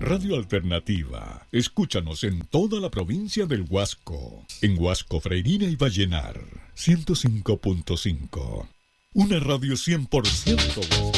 Radio Alternativa. Escúchanos en toda la provincia del Huasco. En Huasco, Freirina y Vallenar. 105.5. Una radio 100%